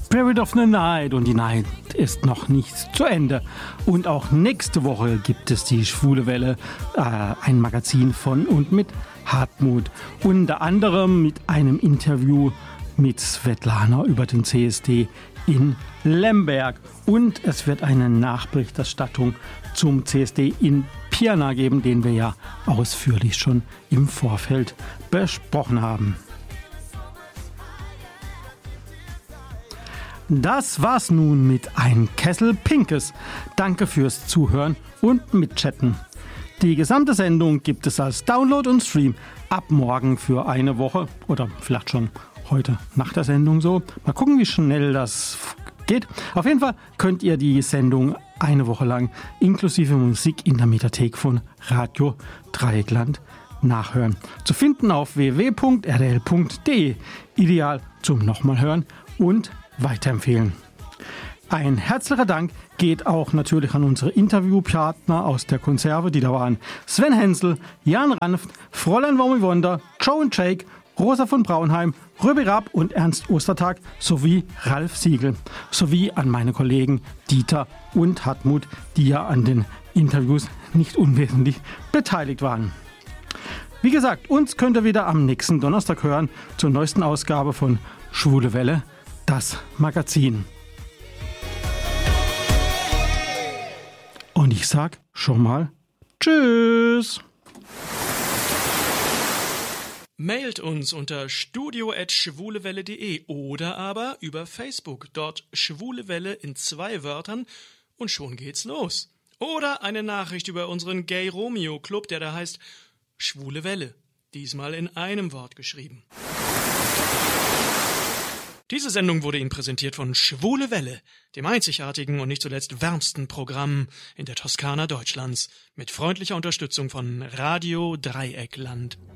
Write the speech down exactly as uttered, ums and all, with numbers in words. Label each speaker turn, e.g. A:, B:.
A: Spirit of the Night und die Night ist noch nicht zu Ende. Und auch nächste Woche gibt es die Schwule Welle, äh, ein Magazin von und mit Hartmut. Unter anderem mit einem Interview mit Svetlana über den C S D in Lemberg. Und es wird eine Nachberichterstattung zum C S D in Pirna geben, den wir ja ausführlich schon im Vorfeld besprochen haben. Das war's nun mit Ein Kessel Pinkes. Danke fürs Zuhören und Mitchatten. Die gesamte Sendung gibt es als Download und Stream ab morgen für eine Woche oder vielleicht schon heute nach der Sendung so. Mal gucken, wie schnell das geht. Auf jeden Fall könnt ihr die Sendung eine Woche lang inklusive Musik in der Mediathek von Radio Dreieckland nachhören. Zu finden auf w w w punkt r d l punkt d e. Ideal zum nochmal hören und weiterempfehlen. Ein herzlicher Dank geht auch natürlich an unsere Interviewpartner aus der Konserve, die da waren. Sven Hensel, Jan Ranft, Fräulein Wommelwonder, Joe und Jake, Rosa von Braunheim, Röbi Rapp und Ernst Ostertag sowie Ralf Siegel. Sowie an meine Kollegen Dieter und Hartmut, die ja an den Interviews nicht unwesentlich beteiligt waren. Wie gesagt, uns könnt ihr wieder am nächsten Donnerstag hören zur neuesten Ausgabe von Schwule Welle, das Magazin. Und ich sag schon mal Tschüss.
B: Mailt uns unter studio at schwulewelle punkt de oder aber über Facebook, dort Schwule Welle in zwei Wörtern und schon geht's los. Oder eine Nachricht über unseren Gay Romeo Club, der da heißt Schwule Welle, diesmal in einem Wort geschrieben. Diese Sendung wurde Ihnen präsentiert von Schwule Welle, dem einzigartigen und nicht zuletzt wärmsten Programm in der Toskana Deutschlands, mit freundlicher Unterstützung von Radio Dreieckland.